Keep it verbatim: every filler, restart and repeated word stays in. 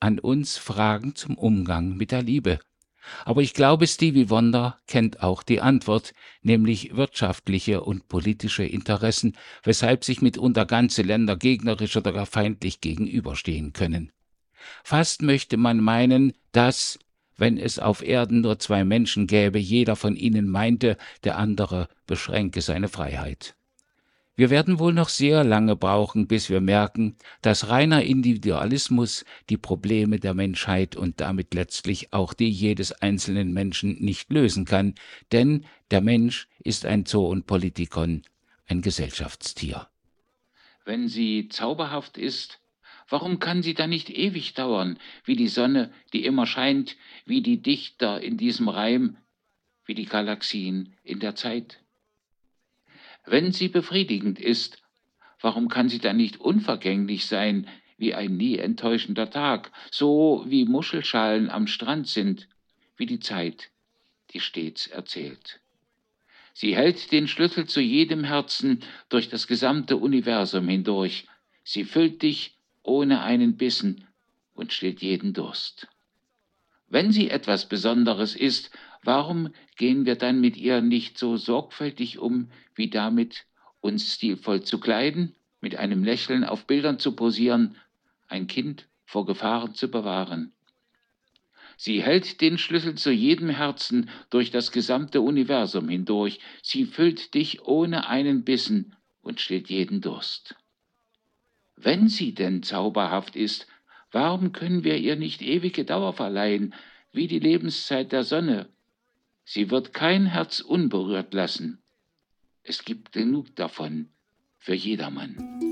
an uns Fragen zum Umgang mit der Liebe. Aber ich glaube, Stevie Wonder kennt auch die Antwort, nämlich wirtschaftliche und politische Interessen, weshalb sich mitunter ganze Länder gegnerisch oder gar feindlich gegenüberstehen können. Fast möchte man meinen, dass, wenn es auf Erden nur zwei Menschen gäbe, jeder von ihnen meinte, der andere beschränke seine Freiheit. Wir werden wohl noch sehr lange brauchen, bis wir merken, dass reiner Individualismus die Probleme der Menschheit und damit letztlich auch die jedes einzelnen Menschen nicht lösen kann, denn der Mensch ist ein Zoon Politikon, ein Gesellschaftstier. Wenn sie zauberhaft ist, warum kann sie dann nicht ewig dauern, wie die Sonne, die immer scheint, wie die Dichter in diesem Reim, wie die Galaxien in der Zeit? Wenn sie befriedigend ist, warum kann sie dann nicht unvergänglich sein, wie ein nie enttäuschender Tag, so wie Muschelschalen am Strand sind, wie die Zeit, die stets erzählt? Sie hält den Schlüssel zu jedem Herzen durch das gesamte Universum hindurch. Sie füllt dich ohne einen Bissen und stillt jeden Durst. Wenn sie etwas Besonderes ist, warum gehen wir dann mit ihr nicht so sorgfältig um, wie damit, uns stilvoll zu kleiden, mit einem Lächeln auf Bildern zu posieren, ein Kind vor Gefahren zu bewahren? Sie hält den Schlüssel zu jedem Herzen durch das gesamte Universum hindurch. Sie füllt dich ohne einen Bissen und stillt jeden Durst. Wenn sie denn zauberhaft ist, warum können wir ihr nicht ewige Dauer verleihen, wie die Lebenszeit der Sonne? Sie wird kein Herz unberührt lassen. Es gibt genug davon für jedermann.